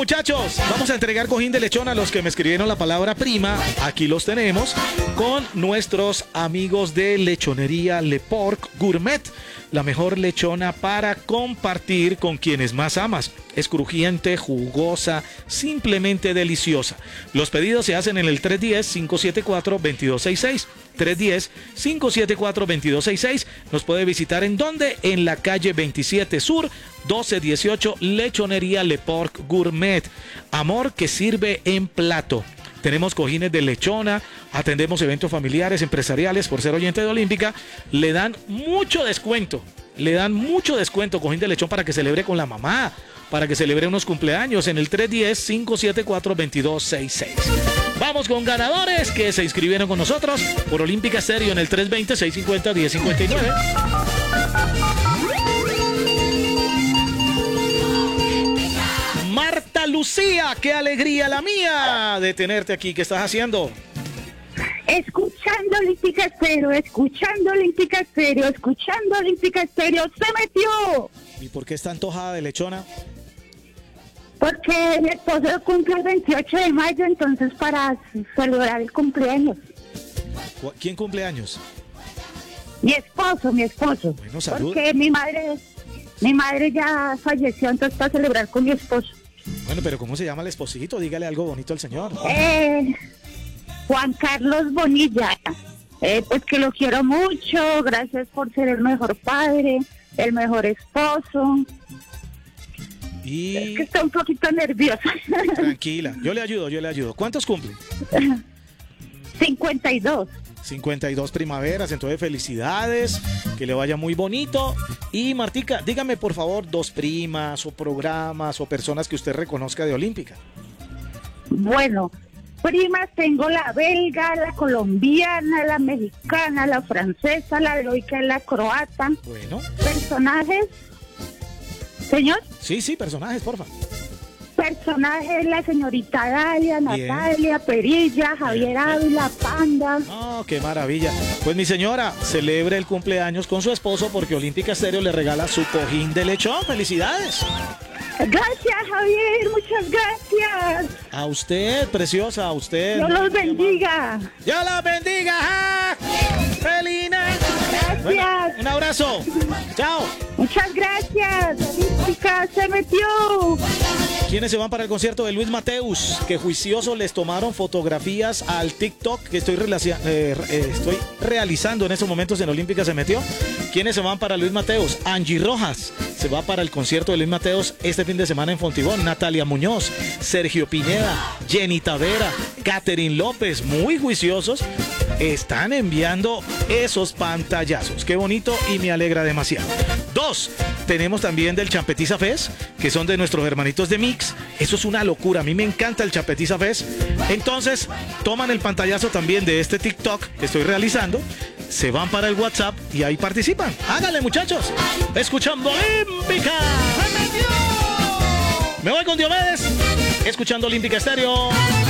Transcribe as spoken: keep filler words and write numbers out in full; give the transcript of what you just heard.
muchachos, vamos a entregar cojín de lechón a los que me escribieron la palabra prima. Aquí los tenemos con nuestros amigos de Lechonería Le Porc Gourmet. La mejor lechona para compartir con quienes más amas. Es crujiente, jugosa, simplemente deliciosa. Los pedidos se hacen en el tres uno cero, cinco siete cuatro, dos dos seis seis. tres uno cero, cinco siete cuatro, dos dos seis seis. Nos puede visitar en donde? En la calle veintisiete Sur, doce dieciocho, Lechonería Le Porc Gourmet. Amor que sirve en plato. Tenemos cojines de lechona, atendemos eventos familiares, empresariales. Por ser oyente de Olímpica, le dan mucho descuento. Le dan mucho descuento, cojín de lechón para que celebre con la mamá, para que celebre unos cumpleaños en el tres uno cero, cinco siete cuatro, dos dos seis seis. Vamos con ganadores que se inscribieron con nosotros por Olímpica Stereo en el tres dos cero, seis cinco cero, uno cero cinco nueve. Marta Lucía, qué alegría la mía de tenerte aquí. ¿Qué estás haciendo? Escuchando Olímpica Stereo, escuchando Olímpica Stereo, escuchando Olímpica Stereo, se metió. ¿Y por qué está antojada de lechona? Porque mi esposo cumple el veintiocho de mayo, entonces para celebrar el cumpleaños. ¿Quién cumple años? Mi esposo, mi esposo. Bueno, salud. Porque mi madre, mi madre ya falleció, entonces para celebrar con mi esposo. Bueno, pero ¿cómo se llama el esposito? Dígale algo bonito al señor. Eh, Juan Carlos Bonilla. Eh, pues que lo quiero mucho, gracias por ser el mejor padre, el mejor esposo. Y... Es que estoy un poquito nerviosa. Tranquila, yo le ayudo, yo le ayudo. ¿Cuántos cumple? cincuenta y dos. cincuenta y dos primaveras, entonces felicidades, que le vaya muy bonito. Y Martica, dígame por favor dos primas o programas o personas que usted reconozca de Olímpica. Bueno, primas tengo la belga, la colombiana, la mexicana, la francesa, la heroica y la croata. Bueno. Personajes, señor. Sí, sí, personajes, porfa. Personajes, la señorita Dalia, bien. Natalia, Perilla, Javier Ávila, Panda. Oh, qué maravilla. Pues mi señora, celebre el cumpleaños con su esposo porque Olímpica Stereo le regala su cojín de lechón. ¡Felicidades! Gracias, Javier, muchas gracias. A usted, preciosa, a usted. Dios los bendiga. ¡Dios los bendiga! ¡Ah! ¡Felina! Gracias. Bueno, un abrazo. Chao. Muchas gracias. Olímpica se metió. ¿Quiénes se van para el concierto de Luis Mateus? Que juiciosos les tomaron fotografías al TikTok que estoy, relacia- eh, eh, estoy realizando en estos momentos en Olímpica se metió. ¿Quiénes se van para Luis Mateus? Angie Rojas se va para el concierto de Luis Mateus este fin de semana en Fontibón. Natalia Muñoz, Sergio Pineda, Jenny Tavera, Catherine López, muy juiciosos. Están enviando esos pantallazos. Qué bonito y me alegra demasiado. Dos, tenemos también del Champetiza Fest, que son de nuestros hermanitos de Mix. Eso es una locura. A mí me encanta el Champetiza Fest. Entonces, toman el pantallazo también de este TikTok que estoy realizando. Se van para el WhatsApp y ahí participan. Háganle, muchachos. Escuchando Olímpica. Me voy con Diomedes. Escuchando Olímpica Stereo.